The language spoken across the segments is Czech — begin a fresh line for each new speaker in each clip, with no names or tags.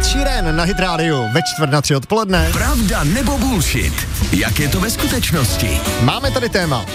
Ed Sheeran na Hit Radio ve 2:45 odpoledne.
Pravda nebo bullshit? Jak je to ve skutečnosti?
Máme tady téma.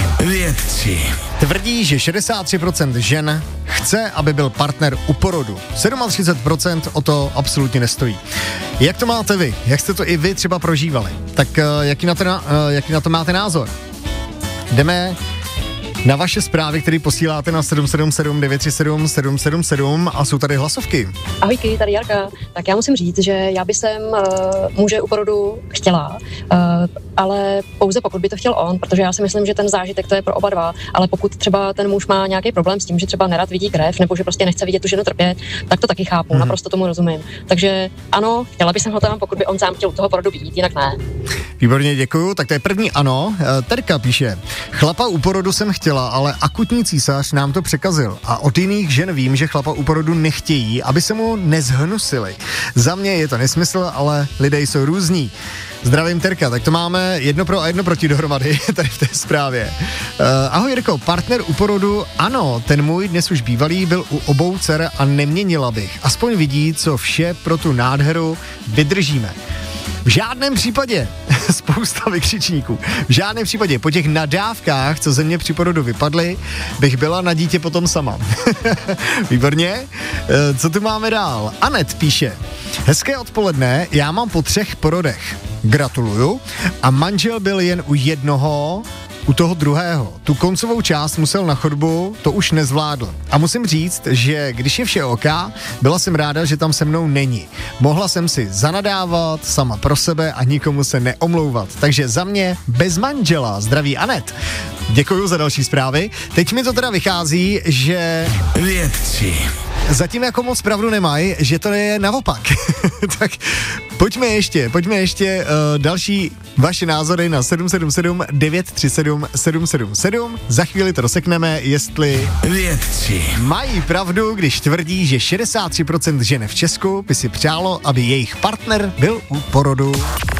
Vědci
Tvrdí, že 63% žen chce, aby byl partner u porodu. 37% o to absolutně nestojí. Jak to máte vy? Jak jste to i vy třeba prožívali? Tak jaký na to máte názor? Jdeme na vaše zprávy, které posíláte na 777 937 777 a jsou tady hlasovky.
Ahojky, tady Jarka. Tak já musím říct, že já bych muže u porodu chtěla, ale pouze pokud by to chtěl on, protože já si myslím, že ten zážitek to je pro oba dva, ale pokud třeba ten muž má nějaký problém s tím, že třeba nerad vidí krev nebo že prostě nechce vidět tu ženu trpět, tak to taky chápu, naprosto tomu rozumím. Takže ano, chtěla bych ho tam, pokud by on sám chtěl u toho porodu být, jinak ne.
Výborně, děkuju. Tak to je první ano. Terka píše, chlapa u porodu jsem chtěla, ale akutní císař nám to překazil a od jiných žen vím, že chlapa u porodu nechtějí, aby se mu nezhnusili. Za mě je to nesmysl, ale lidé jsou různí. Zdravím, Terka, tak to máme 1 pro a 1 proti dohromady tady v té zprávě. Ahoj Jirko, partner u porodu, ano, ten můj dnes už bývalý byl u obou dcer a neměnila bych. Aspoň vidí, co vše pro tu nádheru vydržíme. V žádném případě, spousta vykřičníků, v žádném případě po těch nadávkách, co ze mě při porodu vypadly, bych byla na dítě potom sama. Výborně. Co tu máme dál? Anet píše, hezké odpoledne, já mám po 3 porodech. Gratuluju. A manžel byl jen u jednoho, u toho druhého. Tu koncovou část musel na chodbu, to už nezvládl. A musím říct, že když je vše OK, byla jsem ráda, že tam se mnou není. Mohla jsem si zanadávat sama pro sebe a nikomu se neomlouvat. Takže za mě bez manžela. Zdraví Anet. Děkuju za další zprávy. Teď mi to teda vychází, že
vědci
zatím jako moc pravdu nemají, že to je naopak. Tak pojďme ještě další vaše názory na 777 937 777. Za chvíli to rozsekneme, jestli
vědci
mají pravdu, když tvrdí, že 63% žen v Česku by si přálo, aby jejich partner byl u porodu.